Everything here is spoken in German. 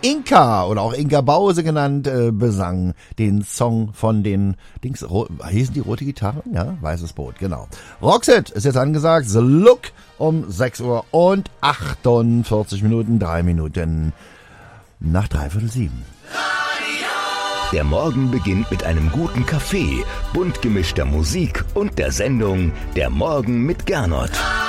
Inka oder auch Inka Bause genannt besang den Song von den hießen die Rote Gitarren? Ja, Weißes Boot, genau. Roxette ist jetzt angesagt, The Look um 6 Uhr und 48 Minuten, 3 Minuten nach 6:45. Der Morgen beginnt mit einem guten Kaffee, bunt gemischter Musik und der Sendung Der Morgen mit Gernot.